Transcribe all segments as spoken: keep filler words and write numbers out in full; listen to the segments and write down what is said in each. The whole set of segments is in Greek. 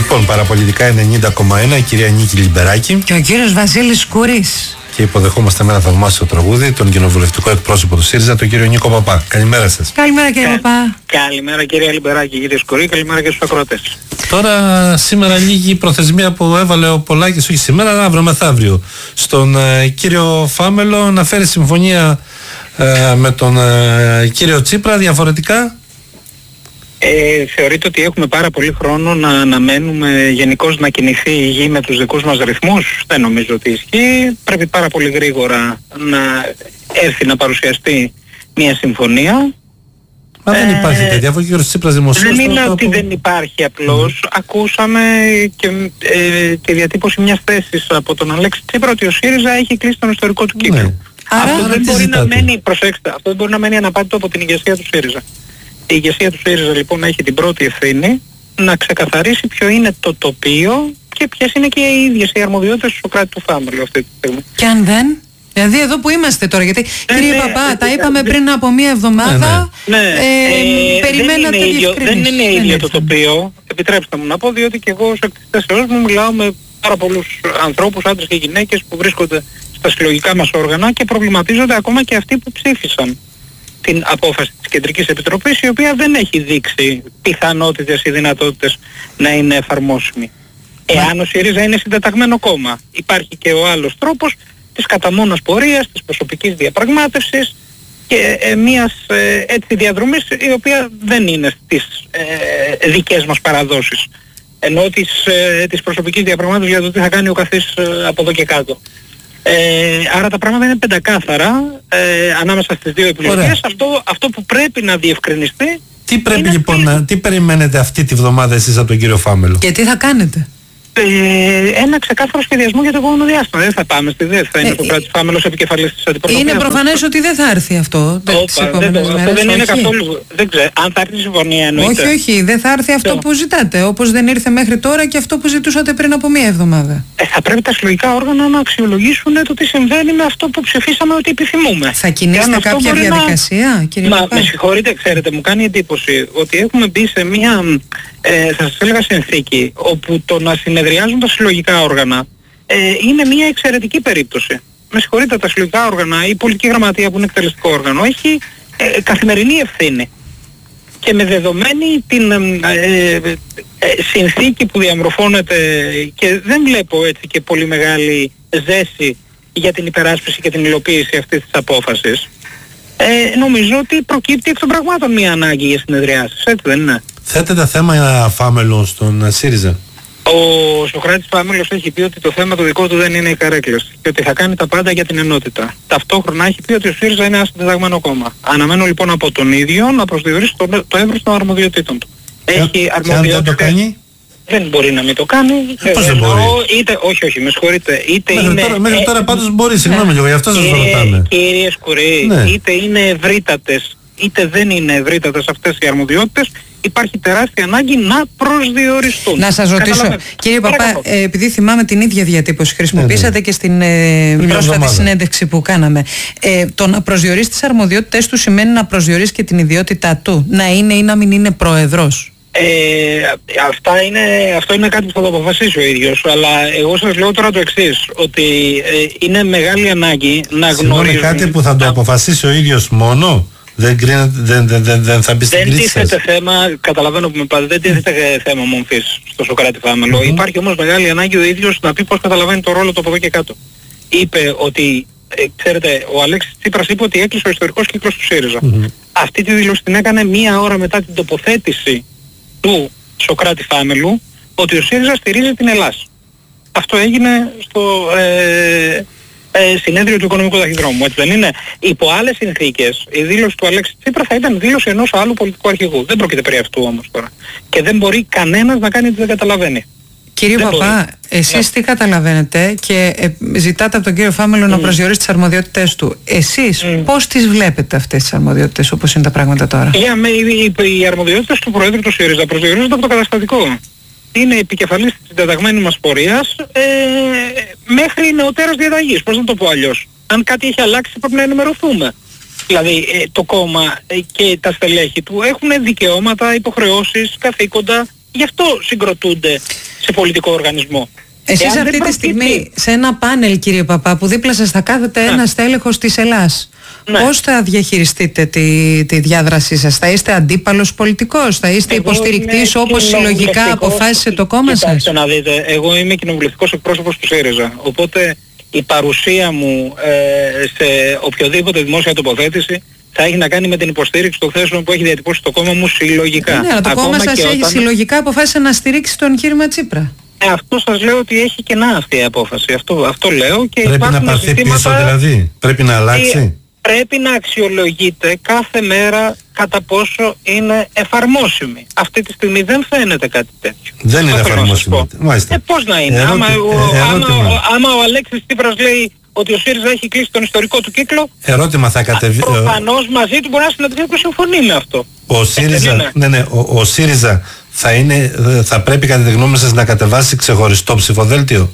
Λοιπόν, παραπολιτικά ενενήντα κόμμα ένα, η κυρία Νίκη Λιμπεράκη και ο κύριος Βασίλης Σκουρής. Και υποδεχόμαστε με ένα θαυμάσιο τραγούδι τον κοινοβουλευτικό εκπρόσωπο του ΣΥΡΙΖΑ, τον κύριο Νίκο Παπά. Καλημέρα σας. Καλημέρα κύριε Κα... Παπά. Καλημέρα κυρία Λιμπεράκη, κύριε Σκουρή, καλημέρα και στους ακροατές. Τώρα σήμερα λίγη η προθεσμία που έβαλε ο Πολάκης, όχι σήμερα, αλλά αύριο μεθαύριο, στον ε, κύριο Φάμελο να φέρει συμφωνία ε, με τον ε, κύριο Τσίπρα διαφορετικά. Ε, θεωρείτε ότι έχουμε πάρα πολύ χρόνο να αναμένουμε γενικώς να κινηθεί η γη με τους δικούς μας ρυθμούς? Δεν νομίζω ότι ισχύει. Πρέπει πάρα πολύ γρήγορα να έρθει να παρουσιαστεί μια συμφωνία. Μα δεν υπάρχει ε, τέτοια, αφού ο κύριος Τσίπρας δημοσίως... Δεν είναι το, ότι το... δεν υπάρχει απλώς. Mm. Ακούσαμε και ε, τη διατύπωση μιας θέσης από τον Αλέξη Τσίπρα ότι ο ΣΥΡΙΖΑ έχει κλείσει τον ιστορικό του κύκλο. Ναι. Άρα, αυτό, δεν μπορεί να μένει, προσέξτε, αυτό δεν μπορεί να μένει αναπάντητο από την ηγεσία του ΣΥΡΙΖΑ. Η ηγεσία του ΣΥΡΙΖΑ λοιπόν έχει την πρώτη ευθύνη να ξεκαθαρίσει ποιο είναι το τοπίο και ποιες είναι και οι ίδιες οι αρμοδιότητες του Σωκράτη του Φάμελου αυτή τη στιγμή. Και αν δεν... Δηλαδή εδώ που είμαστε τώρα, γιατί ε, κύριε ναι, Παπά, ε, τα είπαμε ε, πριν από μία εβδομάδα, ναι, ναι. Ε, ε, περιμένατε διευκρινήσεις. Δεν είναι ίδιο το τοπίο, επιτρέψτε μου να πω, διότι και εγώ σε τις θέσεις μου μιλάω με πάρα πολλούς ανθρώπους, άντρες και γυναίκες που βρίσκονται στα συλλογικά μας όργανα και προβληματίζονται ακόμα και αυτοί που ψήφισαν την απόφαση της Κεντρικής Επιτροπής, η οποία δεν έχει δείξει πιθανότητες ή δυνατότητες να είναι εφαρμόσιμη. Εάν ο ΣΥΡΙΖΑ είναι συντεταγμένο κόμμα, υπάρχει και ο άλλος τρόπος της καταμόνας πορείας, της προσωπικής διαπραγμάτευσης και ε, μιας ε, έτσι διαδρομής η οποία δεν είναι στις ε, δικές μας παραδόσεις. Ενώ της, ε, της προσωπικής διαπραγμάτευσης για το τι θα κάνει ο καθής ε, από εδώ και κάτω. Ε, άρα τα πράγματα είναι πεντακάθαρα ε, ανάμεσα στις δύο επιλογές. Αυτό, αυτό που πρέπει να διευκρινιστεί. Τι πρέπει λοιπόν τι... να, τι περιμένετε αυτή τη βδομάδα εσείς από τον κύριο Φάμελο? Και τι θα κάνετε? Ε, ένα ξεκάθαρο σχεδιασμό για το επόμενο διάστημα. Δεν θα πάμε στη ΔΕΘ, θα είναι ε, το κράτος Φάμελος επικεφαλής της αντιπροσωπείας. Είναι προφανές ότι δεν θα έρθει αυτό τις επόμενες μέρες. Αυτό δεν είναι καθόλου. Δεν ξέρω. Αν θα έρθει η συμφωνία εννοείται. Όχι, όχι. Δεν θα έρθει αυτό που ζητάτε. Όπως δεν ήρθε μέχρι τώρα και αυτό που ζητούσατε πριν από μία εβδομάδα. Ε, θα πρέπει τα συλλογικά όργανα να αξιολογήσουν το τι συμβαίνει με αυτό που ψηφίσαμε ότι επιθυμούμε. Θα κινήσετε κάποια διαδικασία, να... κύριε Μα, με συγχωρείτε, ξέρετε, μου κάνει εντύπωση ότι έχουμε μπει σε μία, ε, θα σας έλεγα, συνθήκη όπου το να συνεδριάζουν τα συλλογικά όργανα ε, είναι μια εξαιρετική περίπτωση. Με συγχωρείτε, τα συλλογικά όργανα, η πολιτική γραμματεία που είναι εκτελεστικό όργανο έχει ε, καθημερινή ευθύνη. Και με δεδομένη την ε, ε, ε, συνθήκη που διαμορφώνεται και δεν βλέπω έτσι και πολύ μεγάλη ζέση για την υπεράσπιση και την υλοποίηση αυτής της απόφασης, ε, νομίζω ότι προκύπτει εκ των πραγμάτων μια ανάγκη για συνεδριάσεις, έτσι δεν είναι? Θέτεται θέμα Φάμελο στον ΣΥΡΙΖΑ? Ο Σωκράτης Φάμελος έχει πει ότι το θέμα το δικό του δεν είναι η καρέκλαση και ότι θα κάνει τα πάντα για την ενότητα. Ταυτόχρονα έχει πει ότι ο ΣΥΡΙΖΑ είναι ένα συντεταγμένο κόμμα. Αναμένω λοιπόν από τον ίδιο να προσδιορίσει το, το εύρος των αρμοδιοτήτων του. Έχει αρμοδιότητες. Και αν δεν το κάνει? Δεν μπορεί να μην το κάνει. Ε, πώς δεν μπορεί? Είτε, όχι, όχι, με συγχωρείτε. Είτε μέχρι είναι, τώρα, μέχρι ε, τώρα πάντως μπορεί, συγγνώμη λίγο, γι' αυτό σας το ρωτάμε. Κύριε Σκουρή, ναι. Είτε είναι ευρύτατες, είτε δεν είναι ευρύτατες αυτές οι αρμοδιότητες, υπάρχει τεράστια ανάγκη να προσδιοριστούν. Να σας ρωτήσω, κύριε Παπά, ε, επειδή θυμάμαι την ίδια διατύπωση χρησιμοποίησατε ναι, ναι. και στην ε, πρόσφατη συνέντευξη που κάναμε. Ε, το να προσδιορίσει τις αρμοδιότητες του σημαίνει να προσδιορίσει και την ιδιότητά του, να είναι ή να μην είναι πρόεδρος? Ε, αυτά είναι, αυτό είναι κάτι που θα το αποφασίσει ο ίδιος, αλλά εγώ σας λέω τώρα το εξής, ότι ε, είναι μεγάλη ανάγκη να γνωρίζουμε... Είναι κάτι που θα το αποφασίσει ο ίδιος μόνο? Δεν, δεν, δεν, δεν, δεν θα μπει στην κρίση σας? Δεν τίθεται θέμα, καταλαβαίνω που με πάτε, δεν τίθεται θέμα μομφής στο Σωκράτη Φάμελο. Mm-hmm. Υπάρχει όμως μεγάλη ανάγκη ο ίδιος να πει πώς καταλαβαίνει το ρόλο του από εδώ και κάτω. Είπε ότι, ε, ξέρετε, ο Αλέξης Τσίπρας είπε ότι έκλεισε ο ιστορικός κύκλος του ΣΥΡΙΖΑ. Mm-hmm. Αυτή τη δήλωση την έκανε μία ώρα μετά την τοποθέτηση του Σωκράτη Φάμελου ότι ο ΣΥΡΙΖΑ στηρίζει την Ελλάς. Αυτό έγινε στο ε, ε, συνέδριο του Οικονομικού Ταχυδρόμου, έτσι δεν είναι? Υπό άλλες συνθήκες η δήλωση του Αλέξη Τσίπρα θα ήταν δήλωση ενός άλλου πολιτικού αρχηγού. Δεν πρόκειται περί αυτού όμως τώρα. Και δεν μπορεί κανένας να κάνει ότι δεν καταλαβαίνει. Κύριε δεν Παπά, μπορεί. Εσείς yeah. τι καταλαβαίνετε και ε, ζητάτε από τον κύριο Φάμελο mm. να προσδιορίσει τις αρμοδιότητες του. Εσείς mm. πώς τις βλέπετε αυτές τις αρμοδιότητες όπως είναι τα πράγματα τώρα? Για με, οι, οι, οι αρμοδιότητες του Προέδρου του ΣΥΡΙΖΑ προσδιορίζονται από το καταστατικό. Είναι επικεφαλής της συντεταγμένης μας πορείας ε, μέχρι νεωτέρας διαταγής. Πώς να το πω αλλιώς? Αν κάτι έχει αλλάξει πρέπει να ενημερωθούμε. Δηλαδή ε, το κόμμα ε, και τα στελέχη του έχουν δικαιώματα, υποχρεώσεις, καθήκοντα. Γι' αυτό συγκροτούνται σε πολιτικό οργανισμό. Εσείς αυτή τη στιγμή σε ένα πάνελ, κύριε Παπά, που δίπλα σας θα κάθεται ναι. ένας τέλεχος της Ελλάς. Ναι. Πώς θα διαχειριστείτε τη, τη διάδρασή σας? Θα είστε αντίπαλος πολιτικός? Θα είστε εγώ υποστηρικτής όπως συλλογικά αποφάσισε το κόμμα σας? Κοιτάξτε να δείτε, εγώ είμαι κοινοβουλευτικός εκπρόσωπος του ΣΥΡΙΖΑ. Οπότε η παρουσία μου ε, σε οποιοδήποτε δημόσια τοποθέτηση θα έχει να κάνει με την υποστήριξη των θέσεων που έχει διατυπώσει το κόμμα μου συλλογικά. Ναι, αλλά το κόμμα σας έχει όταν... συλλογικά αποφάσισε να στηρίξει το εγχείρημα Τσίπρα. Ε, αυτό σας λέω ότι έχει κενά αυτή η απόφαση. Αυτό, αυτό λέω και πρέπει να πάρθει συστήματα... πίσω δηλαδή. Πρέπει να αλλάξει. Ε, πρέπει να αξιολογείται κάθε μέρα κατά πόσο είναι εφαρμόσιμη. Αυτή τη στιγμή δεν φαίνεται κάτι τέτοιο. Δεν είναι εφαρμόσιμο. Ε, πώς να είναι. Ερώτη... άμα, ε, ο, άμα, ο, άμα ο Αλέξης Τσίπρας λέει ότι ο ΣΥΡΙΖΑ έχει κλείσει τον ιστορικό του κύκλο, ερώτημα θα κατεβεί... προφανώς μαζί του μπορεί να συναντηθεί και συμφωνεί με αυτό. Ο ΣΥΡΙΖΑ, ναι, ναι, ο, ο ΣΥΡΙΖΑ θα, είναι, θα πρέπει κατά τη γνώμη σας να κατεβάσει ξεχωριστό ψηφοδέλτιο?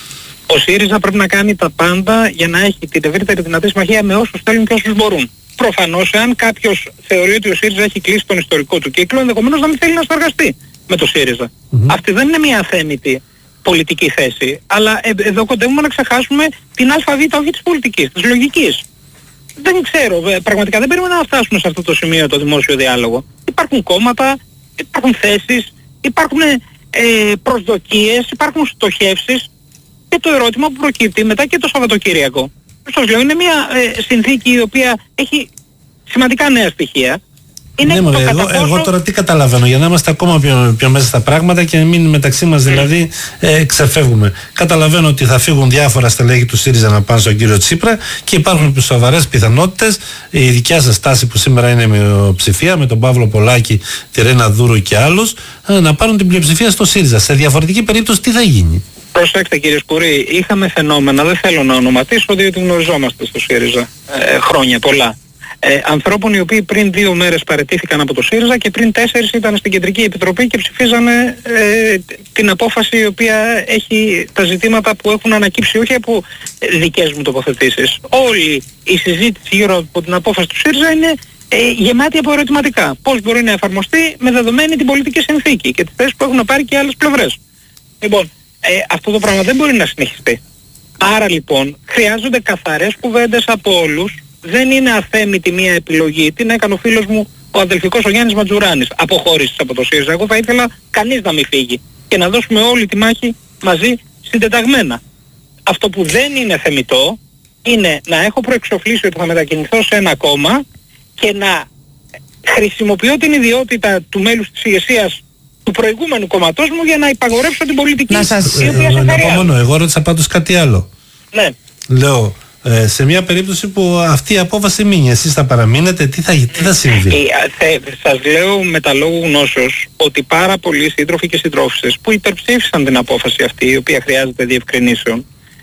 Ο ΣΥΡΙΖΑ πρέπει να κάνει τα πάντα για να έχει την ευρύτερη δυνατή συμμαχία με όσους θέλουν και όσους μπορούν. Προφανώς, εάν κάποιος θεωρεί ότι ο ΣΥΡΙΖΑ έχει κλείσει τον ιστορικό του κύκλο, ενδεχομένως να μην θέλει να συνεργαστεί με το ΣΥΡΙΖΑ. Mm-hmm. Αυτή δεν είναι μια αθέμητη πολιτική θέση, αλλά ε, εδώ κοντεύουμε να ξεχάσουμε την ΑΒ όχι της πολιτικής, της λογικής. Δεν ξέρω, ε, πραγματικά δεν περίμενα να φτάσουμε σε αυτό το σημείο το δημόσιο διάλογο. Υπάρχουν κόμματα, υπάρχουν θέσεις, υπάρχουν ε, προσδοκίες, υπάρχουν στοχεύσεις και το ερώτημα που προκύπτει μετά και το Σαββατοκύριακο. Σας λέω, είναι μια ε, συνθήκη η οποία έχει σημαντικά νέα στοιχεία. Είναι ναι, μωρέ, εγώ, πόσο... εγώ τώρα τι καταλαβαίνω, για να είμαστε ακόμα πιο, πιο μέσα στα πράγματα και να μην μεταξύ μας δηλαδή ε, ξεφεύγουμε. Καταλαβαίνω ότι θα φύγουν διάφορα στελέχη του ΣΥΡΙΖΑ να πάνε στον κύριο Τσίπρα και υπάρχουν σοβαρές πιθανότητες η δικιά σας στάση που σήμερα είναι μειοψηφία με τον Παύλο Πολάκη, τη Ρένα Δούρου και άλλους ε, να πάρουν την πλειοψηφία στο ΣΥΡΙΖΑ. Σε διαφορετική περίπτωση τι θα γίνει? Προσέξτε κύριε Σκουρή, είχαμε φαινόμενα, δεν θέλω να ονοματίσω διότι γνωριζόμαστε στο ΣΥΡΙΖΑ ε, χρόνια πολλά. Ε, ανθρώπων οι οποίοι πριν δύο μέρες παραιτήθηκαν από το ΣΥΡΙΖΑ και πριν τέσσερις ήταν στην Κεντρική Επιτροπή και ψηφίζανε ε, την απόφαση η οποία έχει τα ζητήματα που έχουν ανακύψει όχι από δικές μου τοποθετήσεις. Όλη η συζήτηση γύρω από την απόφαση του ΣΥΡΙΖΑ είναι ε, γεμάτη από ερωτηματικά. Πώς μπορεί να εφαρμοστεί με δεδομένη την πολιτική συνθήκη και τις θέσεις που έχουν πάρει και άλλες πλευρές. Λοιπόν, ε, αυτό το πράγμα δεν μπορεί να συνεχιστεί. Άρα λοιπόν χρειάζονται καθαρές κουβέντες από όλους. Δεν είναι αθέμητη μία επιλογή. Την έκανε ο φίλος μου ο αδελφικός ο Γιάννης Ματζουράνης. Αποχώρησης από το ΣΥΡΙΖΑ. Εγώ θα ήθελα κανείς να μην φύγει και να δώσουμε όλη τη μάχη μαζί συντεταγμένα. Αυτό που δεν είναι θεμιτό είναι να έχω προεξοφλήσει ότι θα μετακινηθώ σε ένα κόμμα και να χρησιμοποιώ την ιδιότητα του μέλους της ηγεσίας του προηγούμενου κομματός μου για να υπαγορεύσω την πολιτική να σας... η οποία σε μόνο, εγώ ρώτησα πάντως κάτι άλλο. Ναι. Λέω, ε, σε μια περίπτωση που αυτή η απόφαση μείνει, εσείς θα παραμείνετε, τι θα, τι θα συμβεί? Ε, ε, σας λέω με τα λόγου γνώσεως ότι πάρα πολλοί σύντροφοι και συντρόφισσες που υπερψήφισαν την απόφαση αυτή, η οποία χρειάζεται διευκρινήσεων,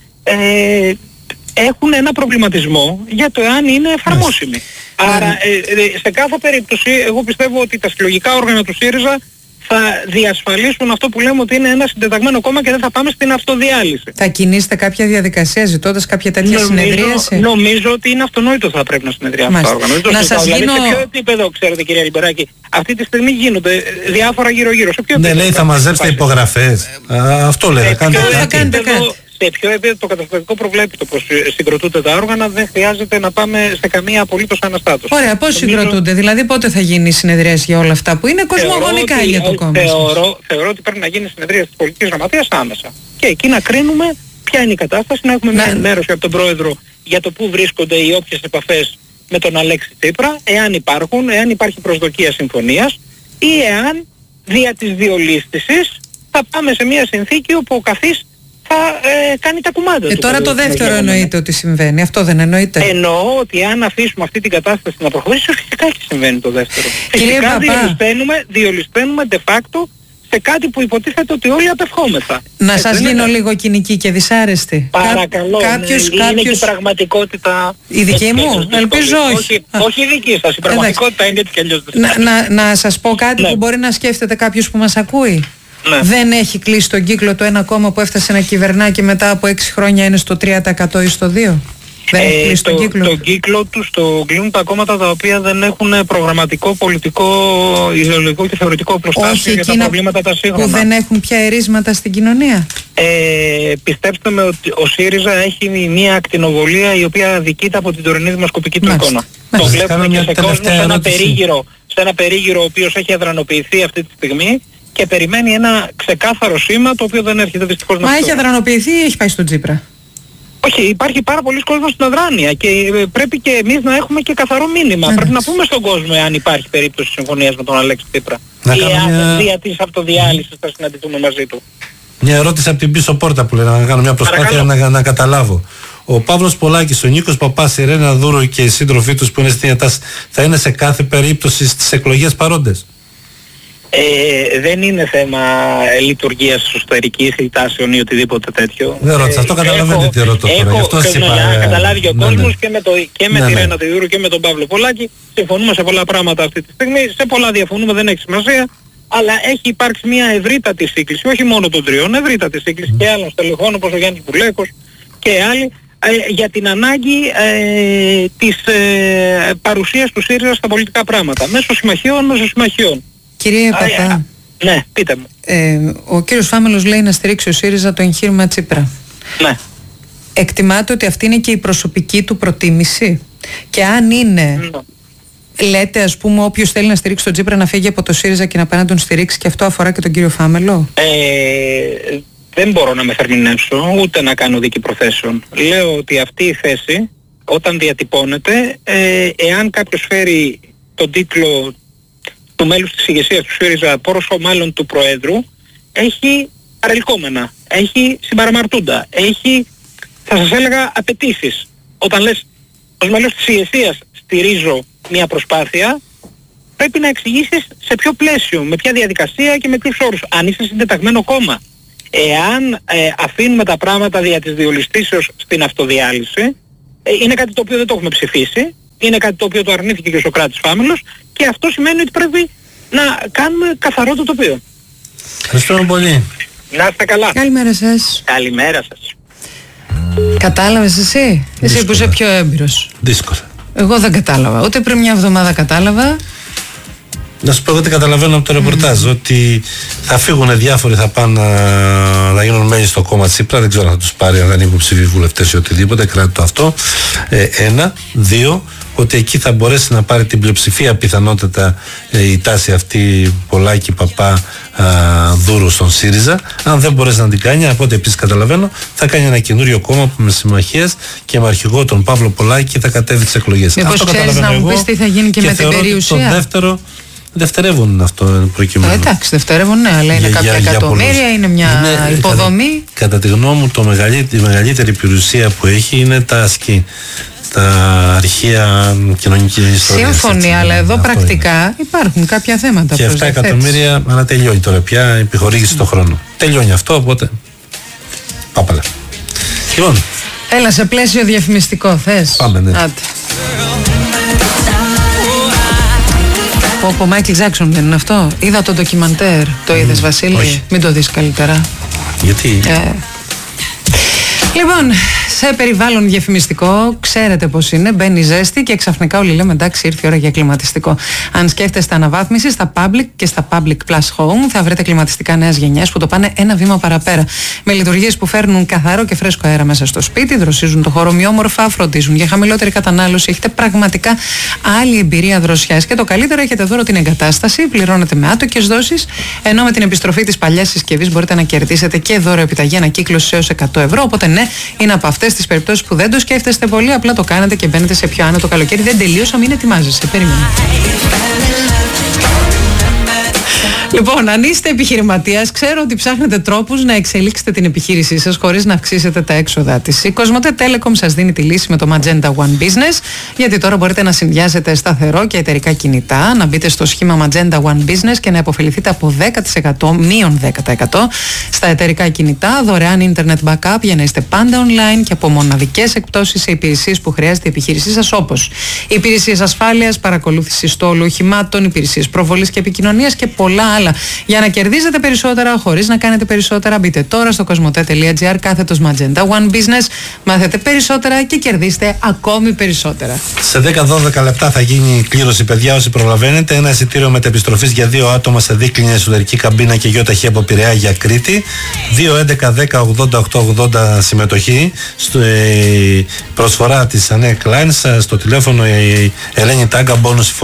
ε, έχουν ένα προβληματισμό για το εάν είναι εφαρμόσιμη. Yeah. Άρα ε, ε, σε κάθε περίπτωση εγώ πιστεύω ότι τα συλλογικά όργανα του ΣΥΡΙΖΑ θα διασφαλίσουν αυτό που λέμε ότι είναι ένα συντεταγμένο κόμμα και δεν θα πάμε στην αυτοδιάλυση. Θα κινήσετε κάποια διαδικασία ζητώντας κάποια τέτοια νομίζω, συνεδρίαση? Νομίζω ότι είναι αυτονόητο θα πρέπει να συνεδριάσουν τα όργανα. Να σας δηλαδή, γίνω... σε ποιο επίπεδο, ξέρετε κυρία Λιμπεράκη, αυτή τη στιγμή γίνονται διάφορα γύρω-γύρω. Σε ποιο ναι, λέει θα μαζέψετε υπογραφές. Α, αυτό λέει. Κάντε κάτι. Σε ποιο επίπεδο το καταστατικό προβλέπει το πως συγκροτούνται τα όργανα, δεν χρειάζεται να πάμε σε καμία απολύτως αναστάτωση. Ωραία, πώς συγκροτούνται, δηλαδή πότε θα γίνει η συνεδρίαση για όλα αυτά που είναι κοσμογονικά για το κόμμα? Θεωρώ, θεωρώ ότι πρέπει να γίνει συνεδρίαση της πολιτικής γραμματείας άμεσα. Και εκεί να κρίνουμε ποια είναι η κατάσταση, να έχουμε μια ενημέρωση από τον Πρόεδρο για το πού βρίσκονται οι όποιες επαφές με τον Αλέξη Τσίπρα, εάν υπάρχουν, εάν υπάρχει προσδοκία συμφωνίας ή εάν δια της διολίσθησης θα πάμε σε μια συνθήκη όπου ο καθής θα ε, κάνει τα κουμάντα ε, του. Τώρα το δεύτερο εννοείται ότι συμβαίνει. Αυτό δεν εννοείται? Εννοώ ότι αν αφήσουμε αυτή την κατάσταση να προχωρήσει, φυσικά και συμβαίνει το δεύτερο. Φυσικά διολυσπαίνουμε, διολυσπαίνουμε de facto σε κάτι που υποτίθεται ότι όλοι απευχόμεθα. Να ε, σας γίνω λίγο κοινική και δυσάρεστη. Παρακαλώ, κάποιος, ναι, κάποιος... είναι και η πραγματικότητα... Η δική μου? Ελπίζω όχι. Όχι, όχι η δική σας, η πραγματικότητα είναι έτσι κι αλλιώς. Να, να, να σας πω κάτι ναι. που μπορεί να σκέφτεται κάποιος που μας ακούει. Ναι. Δεν έχει κλείσει τον κύκλο το ένα κόμμα που έφτασε να κυβερνά και μετά από έξι χρόνια είναι στο τρία τοις εκατό ή στο δύο τοις εκατό. Ε, το, τον κύκλο. Το κύκλο τους το κλείνουν τα κόμματα τα οποία δεν έχουν προγραμματικό, πολιτικό, ιδεολογικό και θεωρητικό προστάσιο για τα προβλήματα τα σύγχρονα. Που δεν έχουν πια ερίσματα στην κοινωνία. Ε, πιστέψτε με ότι ο ΣΥΡΙΖΑ έχει μια ακτινοβολία η οποία δικείται από την τωρινή δημοσκοπική του εικόνα. Το βλέπουμε και σε κόσμο, σε ένα, περίγυρο, σε ένα περίγυρο ο οποίος έχει αδρανοποιηθεί αυτή τη στιγμή και περιμένει ένα ξεκάθαρο σήμα το οποίο δεν έρχεται δυστυχώς να. Μα έχει αδρανοποιηθεί ή έχει πάει στον Τσίπρα? Όχι, υπάρχει πάρα πολλοί κόσμος στην αδράνεια και πρέπει και εμείς να έχουμε και καθαρό μήνυμα. Πρέπει να πούμε στον κόσμο αν υπάρχει περίπτωση συμφωνίας με τον Αλέξη Τσίπρα. Ή αν μια... δια της αυτοδιάλυσης θα συναντηθούμε μαζί του. Μια ερώτηση από την πίσω πόρτα που λέει, να κάνω μια προσπάθεια να, να καταλάβω. Ο Παύλος Πολάκης, ο Νίκος Παπάς, η Ρένα Δούρου και οι σύντροφοί τους που είναι στην ΕΤΑΣ θα είναι σε κάθε περίπτωση στις εκλογές παρόντες? Ε, δεν είναι θέμα λειτουργίας εσωτερικής ή τάσεων ή οτιδήποτε τέτοιο. Δεν ρώτησα, αυτό καταλαβαίνετε τι ρωτώ τώρα. Έχω, αυτό έχω είπα, καταλάβει και ο ναι, κόσμος ναι. και με, το, και με ναι, τη ναι. Ρένα Δούρου και με τον Παύλο Πολάκη. Συμφωνούμε σε πολλά πράγματα αυτή τη στιγμή, σε πολλά διαφωνούμε, δεν έχει σημασία. Αλλά έχει υπάρξει μια ευρύτατη σύγκληση, όχι μόνο των τριών, ευρύτατη σύγκληση mm. και άλλων στελεχών όπως ο Γιάννης Βουλέκος και άλλοι, ε, για την ανάγκη ε, της ε, παρουσίας του ΣΥΡΙΖΑ στα πολιτικά πράγματα, μέσω συμμαχιών, μέσω συμμαχιών. Κύριε Παπά, ναι, πείτε μου. Ε, ο κύριος Φάμελος λέει να στηρίξει ο ΣΥΡΙΖΑ το εγχείρημα Τσίπρα. Ναι. Εκτιμάτε ότι αυτή είναι και η προσωπική του προτίμηση? Και αν είναι, ναι. λέτε ας πούμε όποιος θέλει να στηρίξει τον Τσίπρα να φύγει από το ΣΥΡΙΖΑ και να πάει να τον στηρίξει, και αυτό αφορά και τον κύριο Φάμελο? Ε, δεν μπορώ να με θερμινεύσω, ούτε να κάνω δίκη προθέσεων. Λέω ότι αυτή η θέση, όταν διατυπώνεται, ε, εάν κάποιος φέρει τον τίτλο του μέλους της ηγεσίας του ΣΥΡΙΖΑ, πόσο μάλλον του Προέδρου, έχει παρελκόμενα, έχει συμπαραμαρτούντα, έχει, θα σας έλεγα, απαιτήσεις. Όταν λες ως μέλος της ηγεσίας στηρίζω μια προσπάθεια, πρέπει να εξηγήσεις σε ποιο πλαίσιο, με ποια διαδικασία και με ποιους όρους. Αν είσαι συντεταγμένο κόμμα. Εάν ε, αφήνουμε τα πράγματα δια της διολιστήσεως στην αυτοδιάλυση, ε, είναι κάτι το οποίο δεν το έχουμε ψηφίσει, είναι κάτι το οποίο το αρνήθηκε και ο Σωκράτης Φάμελος, και αυτό σημαίνει ότι πρέπει να κάνουμε καθαρό το τοπίο. Ευχαριστώ πολύ. Να είστε καλά. Καλημέρα σας. Καλημέρα σας. Κατάλαβες εσύ? Δύσκολα. Εσύ που είσαι πιο έμπειρος. Δύσκολα. Εγώ δεν κατάλαβα. Ούτε πριν μια εβδομάδα κατάλαβα. Να σου πω, εγώ τι καταλαβαίνω από το ρεπορτάζ, mm. ότι θα φύγουν διάφοροι, θα πάνε να, να γίνουν μέλη στο κόμμα Τσίπρα. Δεν ξέρω αν θα τους πάρει, αν δεν είναι υποψήφιοι βουλευτές ή οτιδήποτε. Κράτη το αυτό. Ε, ένα. Δύο. Ότι εκεί θα μπορέσει να πάρει την πλειοψηφία πιθανότατα ε, η τάση αυτή Πολάκη, Παπά, α, Δούρου στον ΣΥΡΙΖΑ. Αν δεν μπορέσει να την κάνει, από ό,τι επίσης καταλαβαίνω, θα κάνει ένα καινούριο κόμμα που με συμμαχίες και με αρχηγό τον Παύλο Πολάκη θα κατέβει τις εκλογές. Μήπως ξέρεις να μου πεις τι θα γίνει και, και με την περιουσία? Το δεύτερο, δευτερεύουν αυτό προκειμένου. Ε, εντάξει, δευτερεύουν, ναι, αλλά είναι για, κάποια για, εκατομμύρια, για είναι μια είναι, υποδομή. Κατά, κατά τη γνώμη μου, το μεγαλύτερη, η μεγαλύτερη περιουσία που έχει είναι τα ασκή. Τα αρχεία κοινωνική ιστορία. Σύμφωνοι, αλλά εδώ αυτό πρακτικά είναι. Υπάρχουν κάποια θέματα. Και επτά εκατομμύρια, αλλά τελειώνει τώρα πια η επιχορήγηση mm. το χρόνο. Τελειώνει αυτό, οπότε. Πάπαλα. Λοιπόν. Έλα σε πλαίσιο διαφημιστικό, θες? Πάμε, ναι. Άτε. Ο Μάικλ Τζάκσον δεν είναι αυτό? Είδα το ντοκιμαντέρ. Το είδες, mm. Βασίλη? Όχι. Μην το δεις καλύτερα. Γιατί? Ε. Λοιπόν, σε περιβάλλον διαφημιστικό, ξέρετε πώς είναι, μπαίνει ζέστη και ξαφνικά όλοι λέμε εντάξει, ήρθε η ώρα για κλιματιστικό. Αν σκέφτεστε αναβάθμιση στα public και στα public plus home, θα βρείτε κλιματιστικά νέας γενιάς που το πάνε ένα βήμα παραπέρα. Με λειτουργίες που φέρνουν καθαρό και φρέσκο αέρα μέσα στο σπίτι, δροσίζουν το χώρο ομοιόμορφα, φροντίζουν για χαμηλότερη κατανάλωση. Έχετε πραγματικά άλλη εμπειρία δροσιάς. Και το καλύτερο, έχετε δώρο την εγκατάσταση, πληρώνετε με άτοκες δόσεις, ενώ με την επιστροφή της παλιάς συσκευής μπορείτε να κερδίσετε και δώρο επιταγή ανακύκλωση έως εκατό ευρώ. Οπότε ναι, είναι από αυτές τις περιπτώσεις που δεν το σκέφτεστε πολύ, απλά το κάνετε και μπαίνετε σε πιο άνετο καλοκαίρι. Δεν τελείωσα, μην ετοιμάζεσαι. Περίμενε. Λοιπόν, αν είστε επιχειρηματίας, ξέρω ότι ψάχνετε τρόπους να εξελίξετε την επιχείρησή σας χωρίς να αυξήσετε τα έξοδά της. Η Κοσμοτέ Telecom σας δίνει τη λύση με το Magenta One Business, γιατί τώρα μπορείτε να συνδυάζετε σταθερό και εταιρικά κινητά, να μπείτε στο σχήμα Magenta One Business και να υποφεληθείτε από δέκα τοις εκατό, μείον δέκα τοις εκατό στα εταιρικά κινητά, δωρεάν internet backup για να είστε πάντα online και από μοναδικές εκπτώσεις σε υπηρεσίες που χρειάζεται η επιχείρησή σας, όπως υπηρεσίες ασφάλειας, παρακολούθηση στόλου οχημάτων, υπηρεσίες προβολής και επικοινωνίας και πολλά άλλα. Για να κερδίζετε περισσότερα χωρίς να κάνετε περισσότερα, μπείτε τώρα στο κοσμοτέ.gr κάθετος Magenta One Business, μάθετε περισσότερα και κερδίστε ακόμη περισσότερα. Σε δέκα με δώδεκα λεπτά θα γίνει η κλήρωση, παιδιά, όσοι προλαβαίνετε. Ένα εισιτήριο μετεπιστροφής για δύο άτομα σε δίκλινη εσωτερική καμπίνα και γιοταχή από Πειραιά για Κρήτη. δύο έντεκα δέκα ογδόντα οκτώ ογδόντα συμμετοχή. Στο, ε, προσφορά της Ανέ Κλάινς, στο τηλέφωνο η Ελένη Τάγκα, μπόνους